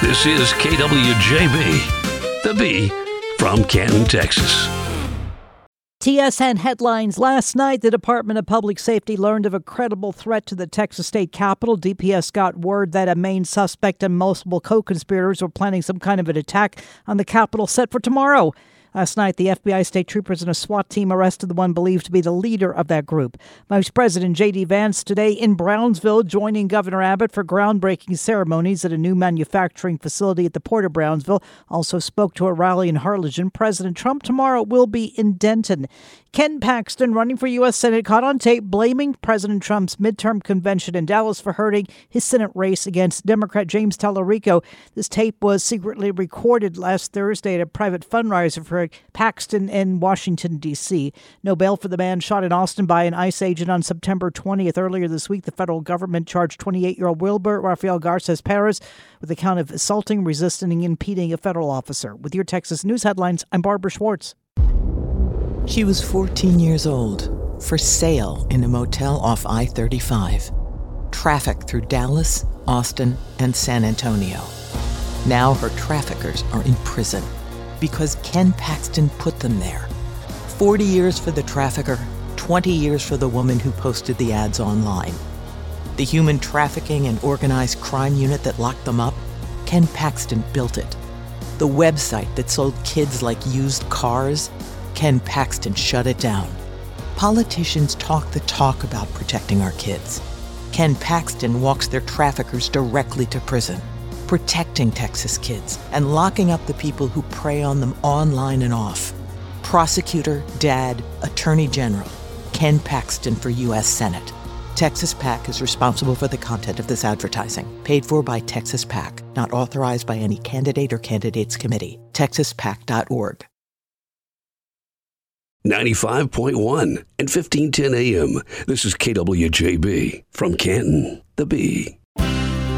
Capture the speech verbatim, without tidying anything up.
This is K W J B, the B from Canton, Texas. T S N headlines. Last night, the Department of Public Safety learned of a credible threat to the Texas state capitol. D P S got word that a main suspect and multiple co-conspirators were planning some kind of an attack on the Capitol set for tomorrow. Last night, the F B I state troopers and a SWAT team arrested the one believed to be the leader of that group. Vice President J D. Vance today in Brownsville, joining Governor Abbott for groundbreaking ceremonies at a new manufacturing facility at the Port of Brownsville. Also spoke to a rally in Harlingen. President Trump tomorrow will be in Denton. Ken Paxton, running for U S. Senate, caught on tape blaming President Trump's midterm convention in Dallas for hurting his Senate race against Democrat James Tallarico. This tape was secretly recorded last Thursday at a private fundraiser for Paxton in Washington, D C. No bail for the man shot in Austin by an ICE agent on September twentieth. Earlier this week, the federal government charged twenty-eight-year-old Wilbur Rafael Garces Perez with the count of assaulting, resisting, and impeding a federal officer. With your Texas News headlines, I'm Barbara Schwartz. She was fourteen years old, for sale in a motel off I thirty-five. Traffic through Dallas, Austin, and San Antonio. Now her traffickers are in prison because Ken Paxton put them there. forty years for the trafficker, twenty years for the woman who posted the ads online. The human trafficking and organized crime unit that locked them up, Ken Paxton built it. The website that sold kids like used cars, Ken Paxton shut it down. Politicians talk the talk about protecting our kids. Ken Paxton walks their traffickers directly to prison, protecting Texas kids and locking up the people who prey on them online and off. Prosecutor, dad, attorney general, Ken Paxton for U S. Senate. Texas PAC is responsible for the content of this advertising. Paid for by Texas PAC. Not authorized by any candidate or candidates committee. texas pac dot org. ninety-five point one and fifteen ten A M. This is K W J B from Canton, the B.